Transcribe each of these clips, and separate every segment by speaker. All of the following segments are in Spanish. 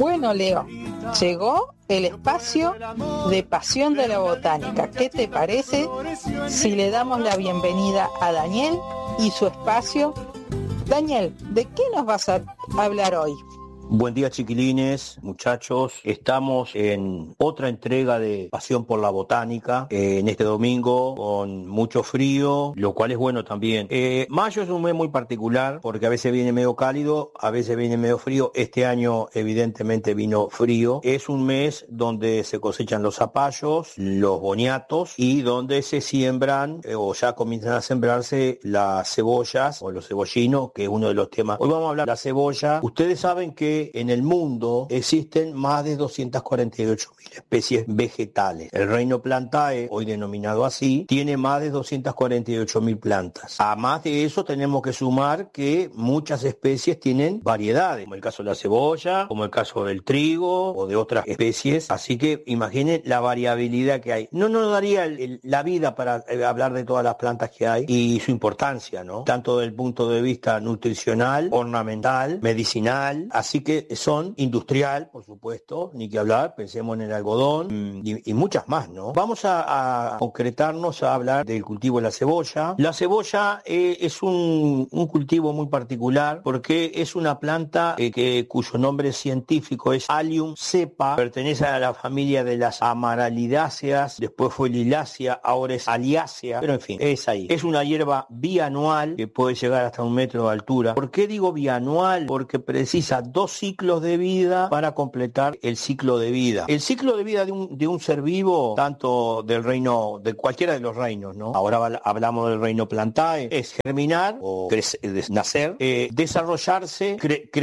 Speaker 1: Bueno, Leo, llegó el espacio de Pasión de la Botánica. ¿Qué te parece si le damos la bienvenida a Daniel y su espacio? Daniel, ¿de qué nos vas a hablar hoy?
Speaker 2: Buen día, chiquilines, muchachos. Estamos en otra entrega de Pasión por la Botánica, en este domingo con mucho frío, lo cual es bueno también. Mayo es un mes muy particular porque a veces viene medio cálido, a veces viene medio frío. Este año evidentemente vino frío. Es un mes donde se cosechan los zapallos, los boniatos y donde se siembran o ya comienzan a sembrarse las cebollas o los cebollinos, que es uno de los temas. Hoy vamos a hablar de la cebolla. Ustedes saben que en el mundo existen más de 248.000 especies vegetales. El reino Plantae, hoy denominado así, tiene más de 248.000 plantas. A más de eso tenemos que sumar que muchas especies tienen variedades, como el caso de la cebolla, como el caso del trigo o de otras especies. Así que imaginen la variabilidad que hay. No nos daría la vida para hablar de todas las plantas que hay y su importancia, ¿no? Tanto desde el punto de vista nutricional, ornamental, medicinal, así que son industrial, por supuesto, ni que hablar, pensemos en el algodón y muchas más, ¿no? Vamos a concretarnos a hablar del cultivo de la cebolla. La cebolla es un cultivo muy particular porque es una planta cuyo nombre científico es Allium cepa, pertenece a la familia de las amaralidáceas, después fue lilácea, ahora es aliácea, pero en fin, es ahí. Es una hierba bianual que puede llegar hasta 1 metro de altura. ¿Por qué digo bianual? Porque precisa 2 ciclos de vida para completar el ciclo de vida. El ciclo de vida de un ser vivo, tanto del reino, de cualquiera de los reinos, ¿no? Ahora hablamos del reino Plantae, es germinar o nacer, desarrollarse,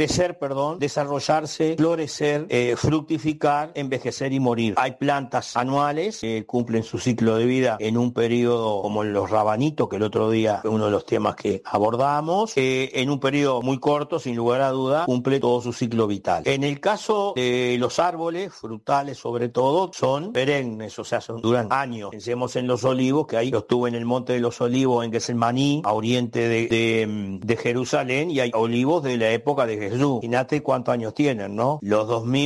Speaker 2: desarrollarse, florecer, fructificar, envejecer y morir. Hay plantas anuales que cumplen su ciclo de vida en un periodo como los rabanitos, que el otro día fue uno de los temas que abordamos, en un periodo muy corto, sin lugar a duda, cumple todo su ciclo vital. En el caso de los árboles, frutales sobre todo, son perennes, o sea, duran años. Pensemos en los olivos, que ahí yo estuve en el Monte de los Olivos, en Getsemani, a oriente de Jerusalén, y hay olivos de la época de Jesús. Imagínate cuántos años tienen, ¿no? Los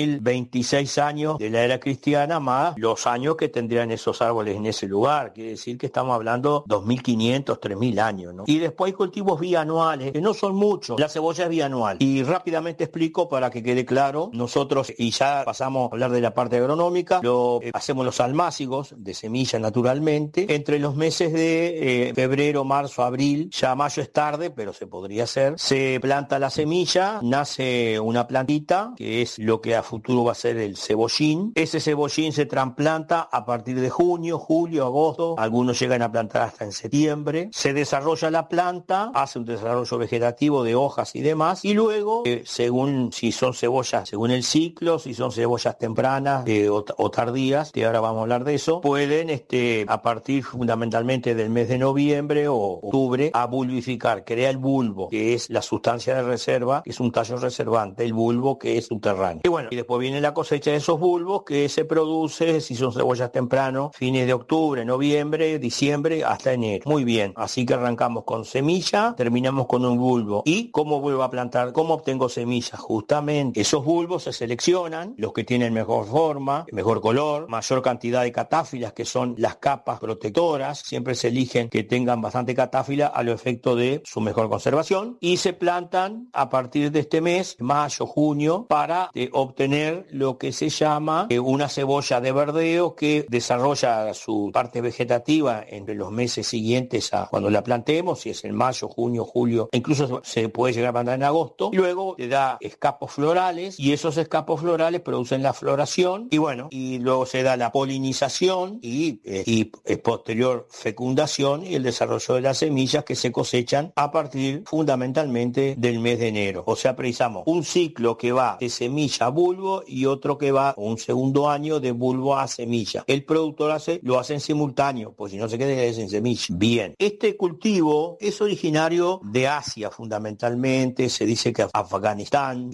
Speaker 2: 2026 años de la era cristiana más los años que tendrían esos árboles en ese lugar. Quiere decir que estamos hablando 2.500, 3.000 años, ¿no? Y después hay cultivos bianuales, que no son muchos. La cebolla es bianual. Y rápidamente explico para que quede claro. Nosotros, y ya pasamos a hablar de la parte agronómica, hacemos los almácigos de semilla naturalmente. Entre los meses de febrero, marzo, abril, ya mayo es tarde, pero se podría hacer. Se planta la semilla, nace una plantita, que es lo que a futuro va a ser el cebollín. Ese cebollín se trasplanta a partir de junio, julio, agosto. Algunos llegan a plantar hasta en septiembre. Se desarrolla la planta, hace un desarrollo vegetativo de hojas y demás. Y luego, según si son cebollas, según el ciclo, si son cebollas tempranas o tardías, que ahora vamos a hablar de eso, pueden a partir fundamentalmente del mes de noviembre o octubre a bulbificar, crea el bulbo, que es la sustancia de reserva, que es un tallo reservante, el bulbo que es subterráneo. Y bueno, y después viene la cosecha de esos bulbos que se produce, si son cebollas temprano, fines de octubre, noviembre, diciembre, hasta enero. Muy bien, así que arrancamos con semilla, terminamos con un bulbo. ¿Y cómo vuelvo a plantar? ¿Cómo obtengo semillas? Justamente esos bulbos se seleccionan, los que tienen mejor forma, mejor color, mayor cantidad de catáfilas, que son las capas protectoras. Siempre se eligen que tengan bastante catáfila a lo efecto de su mejor conservación, y se plantan a partir de este mes, mayo, junio, para obtener lo que se llama una cebolla de verdeo, que desarrolla su parte vegetativa entre los meses siguientes a cuando la plantemos, si es en mayo, junio, julio, incluso se puede llegar a plantar en agosto. Y luego te da escapos florales, y esos escapos florales producen la floración, y bueno, y luego se da la polinización y posterior fecundación y el desarrollo de las semillas, que se cosechan a partir fundamentalmente del mes de enero. O sea, precisamos un ciclo que va de semilla a bulbo y otro que va un segundo año de bulbo a semilla. El productor lo hace en simultáneo, pues si no se queda en semilla. Bien, este cultivo es originario de Asia fundamentalmente, se dice que Afganistán y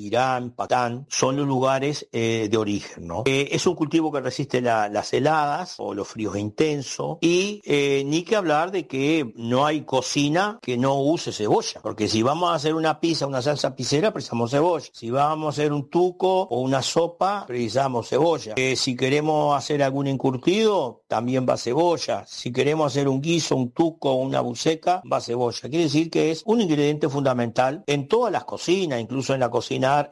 Speaker 2: Irán, Pakistán, son los lugares de origen, ¿no? Es un cultivo que resiste las heladas o los fríos intensos y ni que hablar de que no hay cocina que no use cebolla, porque si vamos a hacer una pizza, una salsa pizzera, precisamos cebolla. Si vamos a hacer un tuco o una sopa, precisamos cebolla. Si queremos hacer algún encurtido, también va cebolla. Si queremos hacer un guiso, un tuco o una buceca, va cebolla. Quiere decir que es un ingrediente fundamental en todas las cocinas, incluso en la cocina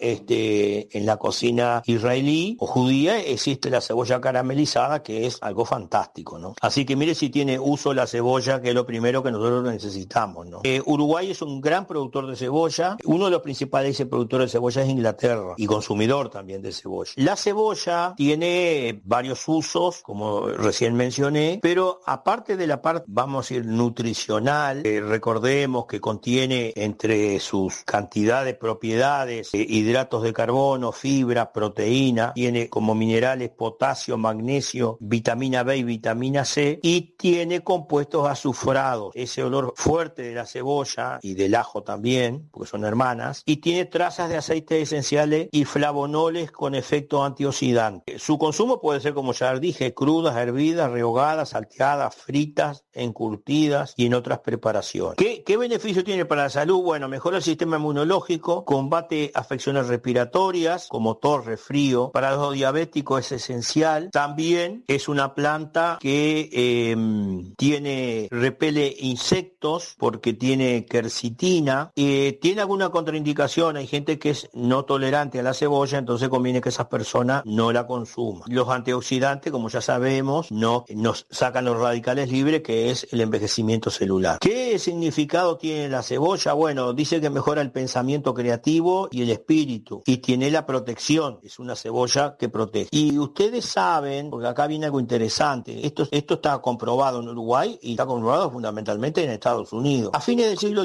Speaker 2: israelí o judía existe la cebolla caramelizada, que es algo fantástico, ¿no? Así que mire si tiene uso la cebolla, que es lo primero que nosotros necesitamos, ¿no? Uruguay es un gran productor de cebolla. Uno de los principales productores de cebolla es Inglaterra y consumidor también de cebolla. La cebolla tiene varios usos, como recién mencioné, pero aparte de la parte, vamos a decir, nutricional, recordemos que contiene entre sus cantidades, propiedades, hidratos de carbono, fibra, proteína, tiene como minerales potasio, magnesio, vitamina B y vitamina C, y tiene compuestos azufrados, ese olor fuerte de la cebolla y del ajo también, porque son hermanas, y tiene trazas de aceites esenciales y flavonoles con efecto antioxidante. Su consumo puede ser, como ya dije, crudas, hervidas, rehogadas, salteadas, fritas, encurtidas y en otras preparaciones. ¿Qué beneficio tiene para la salud? Bueno, mejora el sistema inmunológico, combate afecciones respiratorias como tos, resfrío. Para los diabéticos es esencial. También es una planta que repele insectos porque tiene quercitina. Tiene alguna contraindicación. Hay gente que es no tolerante a la cebolla, entonces conviene que esas personas no la consuman. Los antioxidantes, como ya sabemos, nos sacan los radicales libres, que es el envejecimiento celular. ¿Qué significado tiene la cebolla? Bueno, dice que mejora el pensamiento creativo y el espíritu, y tiene la protección. Es una cebolla que protege. Y ustedes saben, porque acá viene algo interesante, esto está comprobado en Uruguay y está comprobado fundamentalmente en Estados Unidos. A fines del siglo